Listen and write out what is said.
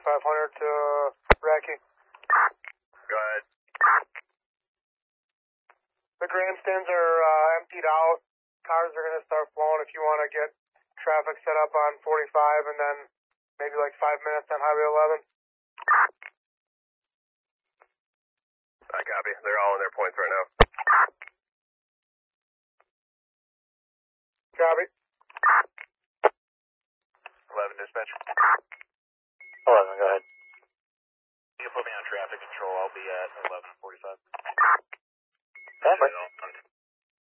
4500 to Racky. Go ahead. The grandstands are emptied out. Cars are going to start flowing if you want to get traffic set up on 45 and then maybe like 5 minutes on Highway 11. I copy. They're all in their points right now. Copy. 11 dispatch. 11, go ahead. You can put me on traffic control. I'll be at 11:45. Standby.